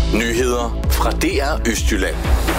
Nyheder fra DR Østjylland.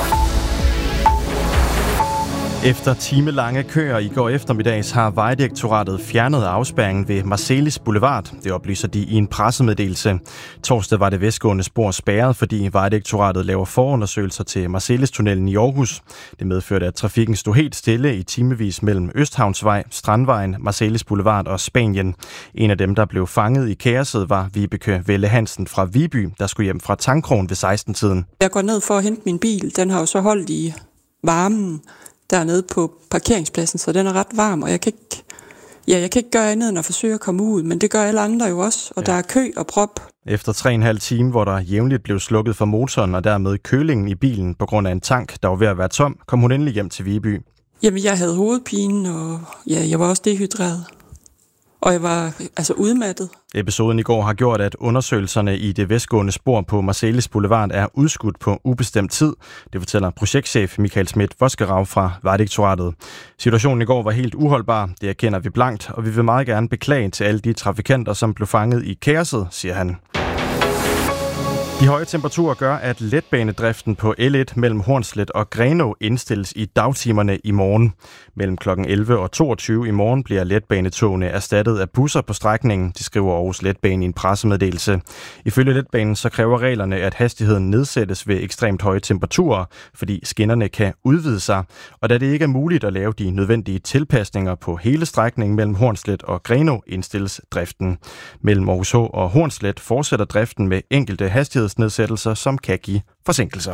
Efter timelange køer i går eftermiddags har Vejdirektoratet fjernet afspærringen ved Marselis Boulevard. Det oplyser de i en pressemeddelelse. Torsdag var det vestgående spor spærret, fordi Vejdirektoratet laver forundersøgelser til Marselis-tunnelen i Aarhus. Det medførte, at trafikken stod helt stille i timevis mellem Østhavnsvej, Strandvejen, Marselis Boulevard og Spanien. En af dem, der blev fanget i kaoset, var Vibeke Velle Hansen fra Viby, der skulle hjem fra Tangkrogen ved 16-tiden. Jeg går ned for at hente min bil. Den har jo så holdt i varmen dernede på parkeringspladsen, så den er ret varm, og jeg kan ikke gøre andet end at forsøge at komme ud, men det gør alle andre jo også, og der er kø og prop. Efter 3,5 timer, hvor der jævnligt blev slukket for motoren og dermed kølingen i bilen på grund af en tank, der var ved at være tom, kom hun endelig hjem til Viby. Jamen, jeg havde hovedpine, og jeg var også dehydreret. Og jeg var udmattet. Episoden i går har gjort, at undersøgelserne i det vestgående spor på Marselis Boulevard er udskudt på ubestemt tid. Det fortæller projektchef Michael Schmidt-Vosgerau fra Vejdirektoratet. Situationen i går var helt uholdbar, det erkender vi blankt, og vi vil meget gerne beklage til alle de trafikanter, som blev fanget i kaoset, siger han. De høje temperaturer gør, at letbanedriften på L1 mellem Hornslet og Grenaa indstilles i dagtimerne i morgen. Mellem kl. 11 og 22 i morgen bliver letbanetogene erstattet af busser på strækningen, det skriver Aarhus Letbane i en pressemeddelelse. Ifølge letbanen så kræver reglerne, at hastigheden nedsættes ved ekstremt høje temperaturer, fordi skinnerne kan udvide sig. Og da det ikke er muligt at lave de nødvendige tilpasninger på hele strækningen mellem Hornslet og Grenaa, indstilles driften. Mellem Aarhus H og Hornslet fortsætter driften med enkelte hastighedsnedsættelser, som kan give forsinkelser.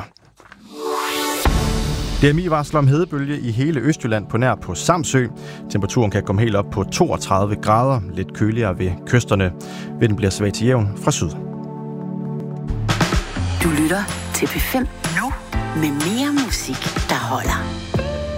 DMI varsler om hedebølge i hele Østjylland på nær på Samsø. Temperaturen kan komme helt op på 32 grader, lidt køligere ved kysterne. Vinden bliver svag til jævn fra syd. Du lytter til P5 nu med mere musik, der holder.